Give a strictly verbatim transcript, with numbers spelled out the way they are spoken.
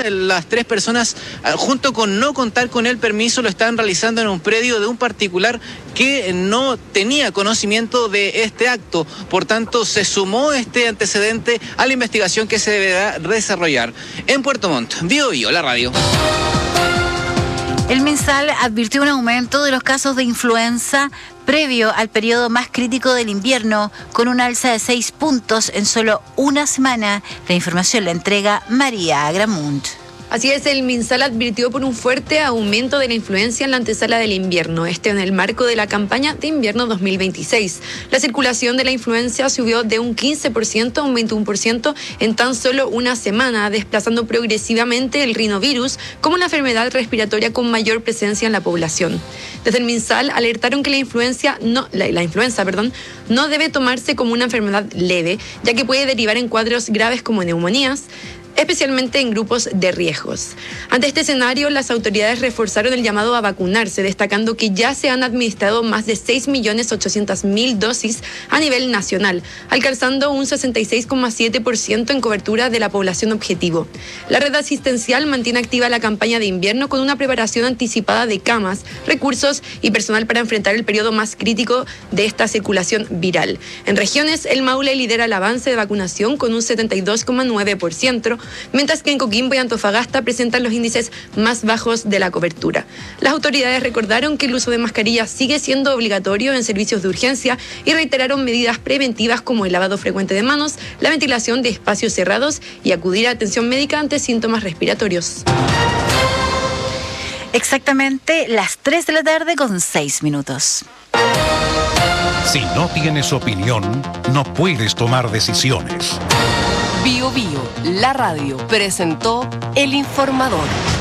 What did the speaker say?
las tres personas, junto con no contar con el permiso, lo están realizando en un predio de un particular que no tenía conocimiento de este acto. Por tanto, se sumó este antecedente a la investigación que se deberá desarrollar. En Puerto Montt, Bio Bio, la radio. El MinSal advirtió un aumento de los casos de influenza previo al periodo más crítico del invierno, con un alza de seis puntos en solo una semana. La información la entrega María Agramunt. Así es, el MinSal advirtió por un fuerte aumento de la influencia en la antesala del invierno, este en el marco de la campaña de invierno dos mil veintiséis. La circulación de la influencia subió de un quince por ciento a un veintiuno por ciento en tan solo una semana, desplazando progresivamente el rinovirus como la enfermedad respiratoria con mayor presencia en la población. Desde el MinSal alertaron que la influencia no, la, la influenza, perdón, no debe tomarse como una enfermedad leve, ya que puede derivar en cuadros graves como neumonías, especialmente en grupos de riesgos. Ante este escenario, las autoridades reforzaron el llamado a vacunarse, destacando que ya se han administrado más de seis millones ochocientas mil dosis a nivel nacional, alcanzando un sesenta y seis coma siete por ciento en cobertura de la población objetivo. La red asistencial mantiene activa la campaña de invierno con una preparación anticipada de camas, recursos y personal para enfrentar el periodo más crítico de esta circulación viral. En regiones, el Maule lidera el avance de vacunación con un setenta y dos coma nueve por ciento, mientras que en Coquimbo y Antofagasta presentan los índices más bajos de la cobertura. Las autoridades recordaron que el uso de mascarillas sigue siendo obligatorio en servicios de urgencia y reiteraron medidas preventivas como el lavado frecuente de manos, la ventilación de espacios cerrados y acudir a atención médica ante síntomas respiratorios. Exactamente las tres de la tarde con seis minutos. Si no tienes opinión, no puedes tomar decisiones. Bio Bio, la radio, presentó El Informador.